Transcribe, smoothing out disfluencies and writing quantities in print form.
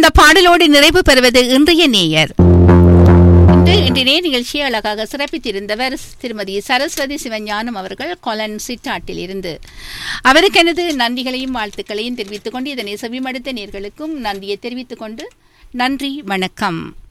அந்த பாடலோடு நிறைவு பெறுவது இன்றைய நேயர். இன்றைய நிகழ்ச்சியை அழகாக சிறப்பித்திருந்தவர் திருமதி சரஸ்வதி சிவஞானம் அவர்கள் கொலன் சிட்டாட்டில் இருந்து. அவருக்கு எனது நன்றிகளையும் வாழ்த்துக்களையும் தெரிவித்துக் கொண்டு இதனை செவிமடுத்த நேயர்களுக்கும் நன்றியை தெரிவித்துக் கொண்டு நன்றி, வணக்கம்.